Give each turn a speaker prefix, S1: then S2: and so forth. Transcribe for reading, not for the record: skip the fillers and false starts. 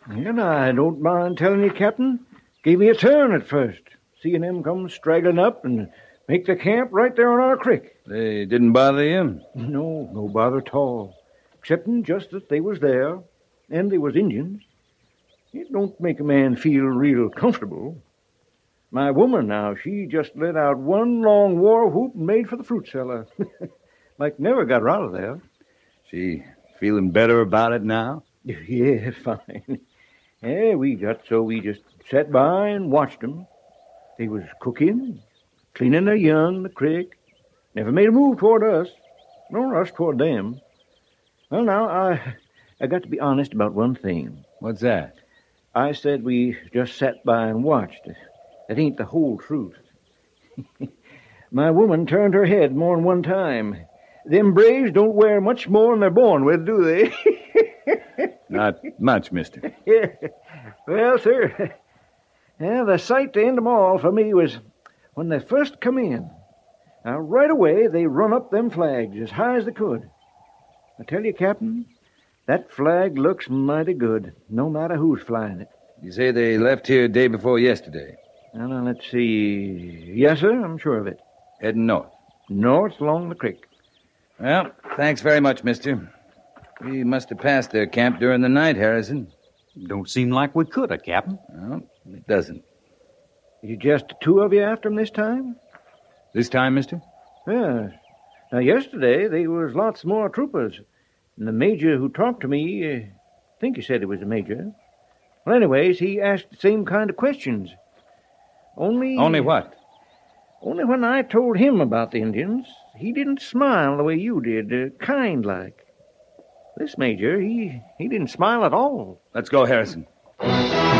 S1: And I don't mind telling you, Captain, gave me a turn at first, seeing them come straggling up and make their camp right there on our creek.
S2: They didn't bother you?
S1: No bother at all, excepting just that they was there, and they was Indians. It don't make a man feel real comfortable. My woman now, she just let out one long war whoop and made for the fruit cellar. Like never got her out of there.
S2: She feeling better about it now?
S1: Yeah, fine. Yeah, we just sat by and watched them. They was cooking, cleaning their young in the creek. Never made a move toward us, nor us toward them. Well, now, I got to be honest about one thing.
S2: What's that?
S1: I said we just sat by and watched. That ain't the whole truth. My woman turned her head more than one time. Them braves don't wear much more than they're born with, do they?
S2: Not much, mister.
S1: Yeah. Well, sir, yeah, the sight to end 'em all for me was when they first come in. Now, right away, they run up them flags as high as they could. I tell you, Captain, that flag looks mighty good, no matter who's flying it.
S2: You say they left here day before yesterday?
S1: Now, let's see. Yes, sir, I'm sure of it.
S2: Heading north?
S1: North along the creek.
S2: Well, thanks very much, mister. We must have passed their camp during the night, Harrison.
S3: Don't seem like we could have, Captain.
S2: Well, it doesn't.
S1: You just the two of you after 'em this time?
S2: This time, mister?
S1: Yeah. Now, yesterday, there was lots more troopers. And the major who talked to me, I think he said he was a major. Well, anyways, he asked the same kind of questions. Only
S2: what?
S1: Only when I told him about the Indians, he didn't smile the way you did, kind-like. This major, he didn't smile at all.
S2: Let's go, Harrison.